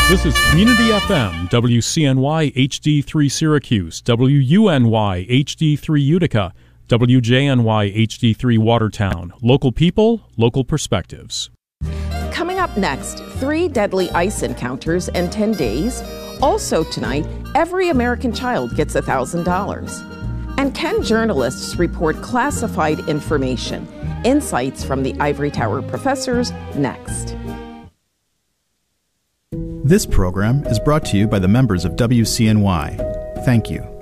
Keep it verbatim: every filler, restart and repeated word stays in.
This is Community F M, W C N Y H D three Syracuse, W U N Y H D three Utica, W J N Y H D three Watertown. Local people, local perspectives. Coming up next, three deadly ice encounters in ten days. Also tonight, every American child gets one thousand dollars. And can journalists report classified information? Insights from the Ivory Tower professors next. This program is brought to you by the members of W C N Y. Thank you.